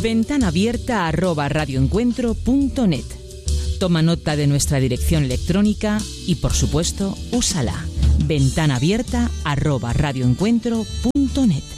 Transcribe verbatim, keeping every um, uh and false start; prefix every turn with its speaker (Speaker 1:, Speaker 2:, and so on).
Speaker 1: ventana abierta arroba radioencuentro punto net. Toma nota de nuestra dirección electrónica y, por supuesto, úsala. ventana abierta arroba radioencuentro punto net.